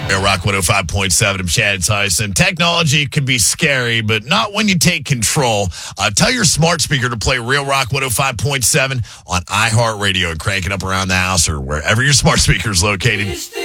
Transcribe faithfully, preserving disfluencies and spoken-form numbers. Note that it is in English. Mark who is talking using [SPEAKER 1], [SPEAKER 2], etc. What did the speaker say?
[SPEAKER 1] Real Rock one oh five point seven. I'm Chad Tyson. Technology can be scary, but not when you take control. Uh, tell your smart speaker to play Real Rock one oh five point seven on iHeartRadio and crank it up around the house or wherever your smart speaker is located.